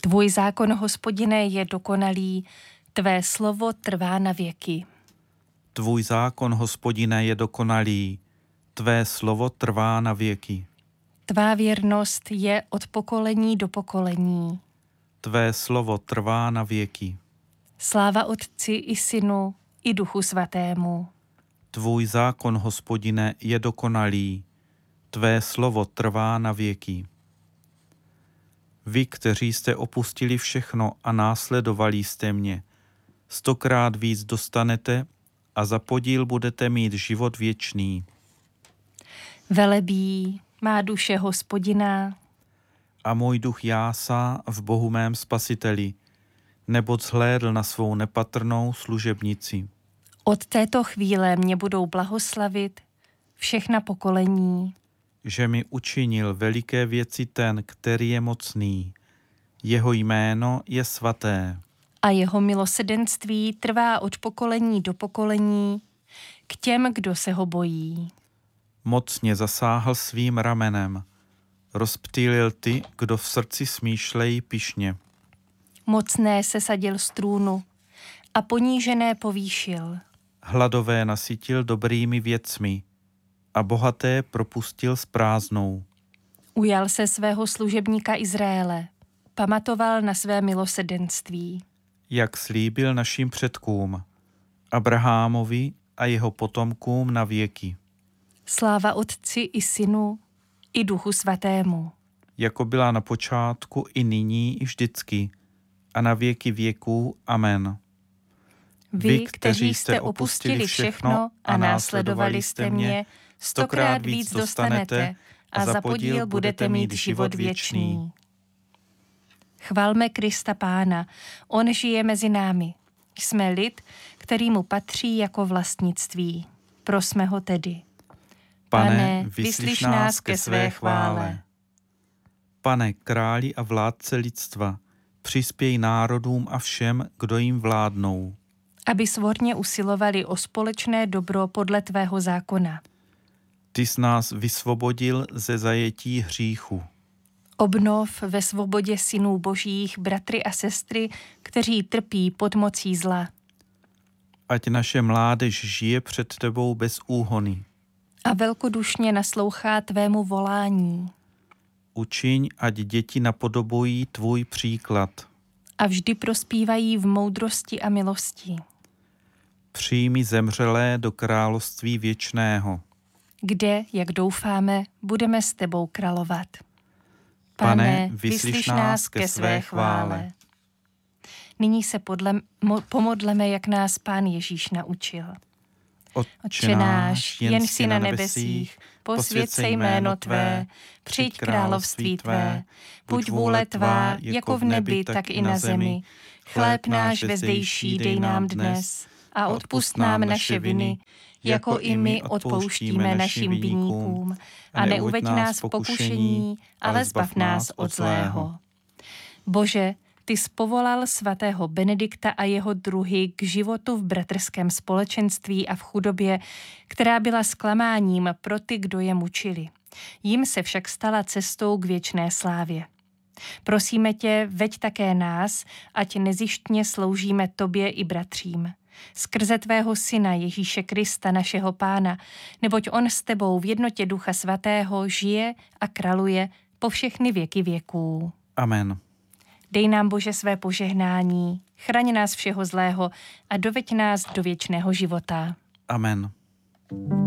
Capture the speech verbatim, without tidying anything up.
Tvůj zákon, Hospodine, je dokonalý, tvé slovo trvá na věky. Tvůj zákon, Hospodine, je dokonalý, tvé slovo trvá na věky. Tvá věrnost je od pokolení do pokolení. Tvé slovo trvá na věky. Sláva Otci i Synu i Duchu Svatému. Tvůj zákon, Hospodine, je dokonalý, tvé slovo trvá na věky. Vy, kteří jste opustili všechno a následovali jste mě, stokrát víc dostanete a za podíl budete mít život věčný. Velebí má duše Hospodina. A můj duch jásá v Bohu mém Spasiteli, neboť zhlédl na svou nepatrnou služebnici. Od této chvíle mě budou blahoslavit všechna pokolení. Že mi učinil veliké věci ten, který je mocný. Jeho jméno je svaté. A jeho milosedenství trvá od pokolení do pokolení k těm, kdo se ho bojí. Mocně zasáhl svým ramenem. Rozptýlil ty, kdo v srdci smýšlejí pyšně. Mocné sesadil z trůnu a ponížené povýšil. Hladové nasytil dobrými věcmi a bohaté propustil s prázdnou. Ujal se svého služebníka Izraele, pamatoval na své milosedenství. Jak slíbil našim předkům, Abrahamovi a jeho potomkům na věky. Sláva Otci i Synu i Duchu Svatému. Jako byla na počátku i nyní i vždycky a na věky věků. Amen. Vy, kteří jste opustili všechno a následovali jste mě, stokrát víc dostanete a za podíl budete mít život věčný. Chvalme Krista Pána, on žije mezi námi. Jsme lid, který mu patří jako vlastnictví. Prosme ho tedy. Pane, vyslyš nás ke své chvále. Pane, králi a vládce lidstva, přispěj národům a všem, kdo jim vládnou. Aby svorně usilovali o společné dobro podle tvého zákona. Ty jsi nás vysvobodil ze zajetí hříchu. Obnov ve svobodě synů božích bratry a sestry, kteří trpí pod mocí zla. Ať naše mládež žije před tebou bez úhony. A velkodušně naslouchá tvému volání. Učiň, ať děti napodobují tvůj příklad. A vždy prospívají v moudrosti a milosti. Přijmi zemřelé do království věčného. Kde, jak doufáme, budeme s tebou královat. Pane, vyslyš nás ke své chvále. Nyní se podle, mo, pomodleme, jak nás Pán Ježíš naučil. Otče náš, jen jsi na nebesích, posvěť se jméno tvé, přijď království tvé, buď vůle tvá, jako v nebi, tak i na zemi. Chléb náš vezdejší dej nám dnes a odpusť nám naše viny, jako i my odpouštíme našim viníkům. A neuveď nás v pokušení, ale zbav nás od zlého. Bože, ty jsi povolal svatého Benedikta a jeho druhy k životu v bratrském společenství a v chudobě, která byla zklamáním pro ty, kdo je mučili. Jím se však stala cestou k věčné slávě. Prosíme tě, veď také nás, ať nezištně sloužíme tobě i bratřím. Skrze tvého syna Ježíše Krista, našeho Pána, neboť on s tebou v jednotě Ducha Svatého žije a králuje po všechny věky věků. Amen. Dej nám, Bože, své požehnání, chraň nás všeho zlého a doveď nás do věčného života. Amen.